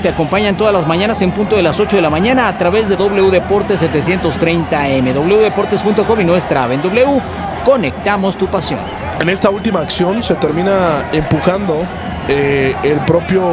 te acompañan todas las mañanas en punto de las 8 de la mañana a través de W Deportes 730M, wdeportes.com y nuestra app en W. Conectamos tu pasión. En esta última acción se termina empujando el propio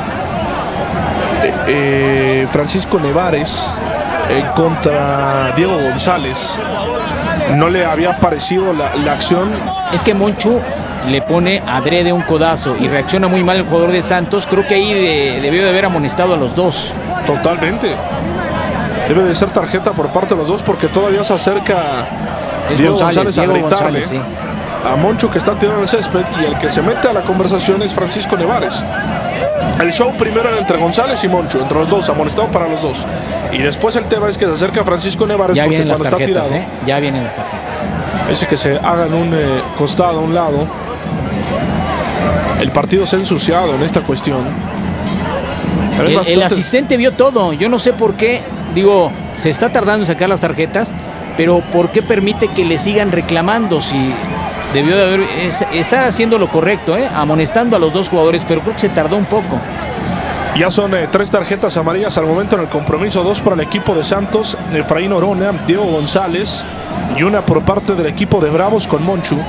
Francisco Nevares contra Diego González. No le había parecido la acción. Es que Monchu le pone adrede un codazo y reacciona muy mal el jugador de Santos. Creo que ahí debió de haber amonestado a los dos. Totalmente. Debe de ser tarjeta por parte de los dos porque todavía se acerca Diego González a gritarle sí, a Moncho que está tirando el césped, y el que se mete a la conversación es Francisco Nevares. El show primero era entre González y Moncho, entre los dos, amonestado para los dos. Y después el tema es que se acerca Francisco Nevares ya porque vienen cuando las tarjetas, está tirado, ya vienen las tarjetas. Ese que se hagan un costado a un lado. El partido se ha ensuciado en esta cuestión. El asistente vio todo. Yo no sé por qué, digo, se está tardando en sacar las tarjetas, pero ¿por qué permite que le sigan reclamando? Si debió de haber, está haciendo lo correcto, amonestando a los dos jugadores, pero creo que se tardó un poco. Ya son 3 tarjetas amarillas al momento en el compromiso, 2 para el equipo de Santos, Efraín Orona, Diego González, y una por parte del equipo de Bravos con Monchu.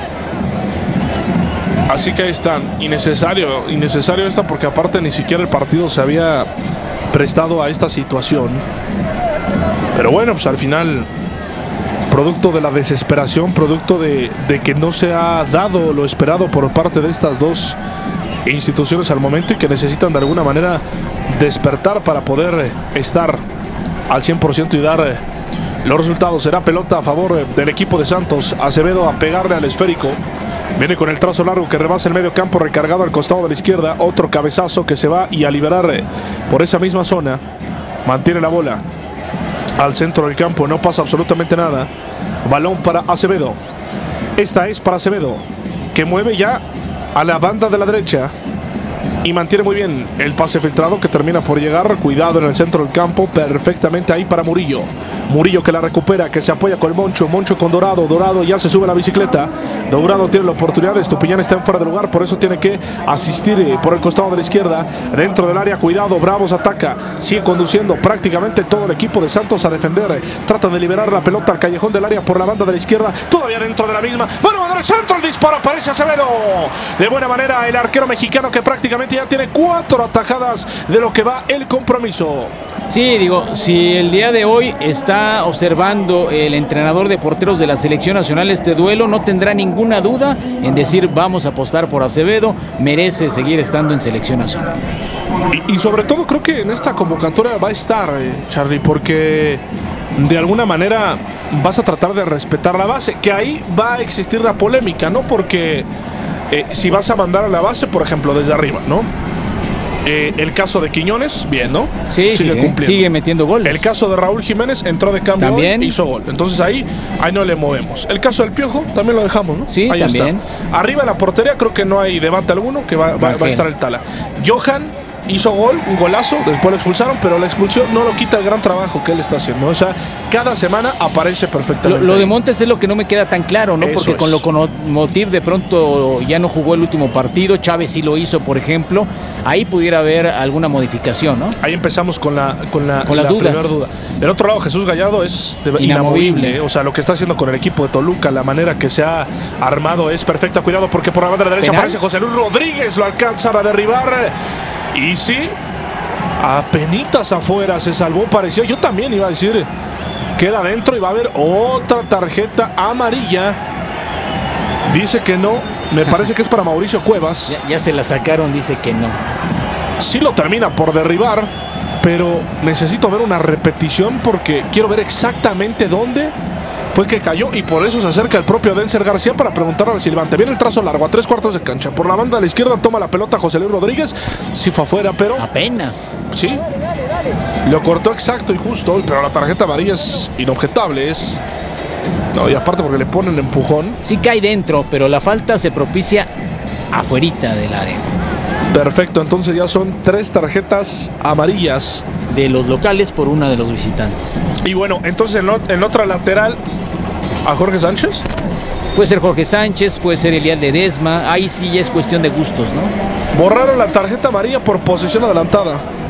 Así que ahí están. Innecesario esta, porque aparte ni siquiera el partido se había prestado a esta situación. Pero bueno, pues al final, producto de la desesperación, producto de que no se ha dado lo esperado por parte de estas dos instituciones al momento y que necesitan de alguna manera despertar para poder estar al 100% y dar los resultados. Será pelota a favor del equipo de Santos. Acevedo a pegarle al esférico. Viene con el trazo largo que rebasa el medio campo, recargado al costado de la izquierda. Otro cabezazo que se va y a liberar por esa misma zona. Mantiene la bola al centro del campo, no pasa absolutamente nada. Balón para Acevedo. Esta es para Acevedo, que mueve ya a la banda de la derecha y mantiene muy bien el pase filtrado que termina por llegar. Cuidado en el centro del campo, perfectamente ahí para Murillo. Murillo que la recupera, que se apoya con el Moncho con Dorado. Dorado ya se sube a la bicicleta. Dorado tiene la oportunidad, Estupiñán está en fuera de lugar, por eso tiene que asistir por el costado de la izquierda, dentro del área. Cuidado, Bravos ataca, sigue conduciendo prácticamente todo el equipo de Santos a defender. Tratan de liberar la pelota al callejón del área por la banda de la izquierda, todavía dentro de la misma. Bueno, mandar el centro, el disparo, aparece Acevedo. De buena manera el arquero mexicano, que prácticamente ya tiene 4 atajadas de lo que va el compromiso. Sí, digo, si el día de hoy está observando el entrenador de porteros de la selección nacional este duelo, no tendrá ninguna duda en decir vamos a apostar por Acevedo, merece seguir estando en selección nacional. Y sobre todo creo que en esta convocatoria va a estar, Charlie, porque de alguna manera vas a tratar de respetar la base, que ahí va a existir la polémica, ¿no? Porque si vas a mandar a la base, por ejemplo, desde arriba, ¿no? El caso de Quiñones, bien, ¿no? Sí, sigue metiendo goles. El caso de Raúl Jiménez, entró de cambio también, hizo gol. Entonces ahí no le movemos. El caso del Piojo, también lo dejamos, ¿no? Sí, ahí también. Está. Arriba de la portería creo que no hay debate alguno, que va a estar el Tala. Johan hizo gol, un golazo, después lo expulsaron, pero la expulsión no lo quita el gran trabajo que él está haciendo. O sea, cada semana aparece perfectamente. Lo de Montes es lo que no me queda tan claro, ¿no? Eso porque es. con Motiv de pronto ya no jugó el último partido, Chávez sí lo hizo, por ejemplo. Ahí pudiera haber alguna modificación, ¿no? Ahí empezamos con la dudas. primera duda. Del otro lado, Jesús Gallardo es inamovible. O sea, lo que está haciendo con el equipo de Toluca, la manera que se ha armado es perfecta. Cuidado porque por la banda de la derecha aparece José Luis Rodríguez, lo alcanzan a derribar. Y sí, apenitas afuera se salvó, pareció. Yo también iba a decir, queda adentro y va a haber otra tarjeta amarilla. Dice que no, me parece que es para Mauricio Cuevas. Ya se la sacaron, dice que no. Sí lo termina por derribar, pero necesito ver una repetición porque quiero ver exactamente dónde fue que cayó, y por eso se acerca el propio Denser García para preguntarle al silbante. Viene el trazo largo a 3/4 de cancha. Por la banda de la izquierda toma la pelota José Luis Rodríguez. Sí fue afuera, pero apenas. Sí, lo cortó exacto y justo, pero la tarjeta amarilla es inobjetable. No, y aparte porque le ponen empujón. Sí cae dentro, pero la falta se propicia afuerita del área. Perfecto, entonces ya son 3 tarjetas amarillas de los locales por una de los visitantes. Y bueno, entonces en otra lateral, ¿a Jorge Sánchez? Puede ser Jorge Sánchez, puede ser Elial Ledesma. Ahí sí ya es cuestión de gustos, ¿no? Borraron la tarjeta amarilla por posesión adelantada.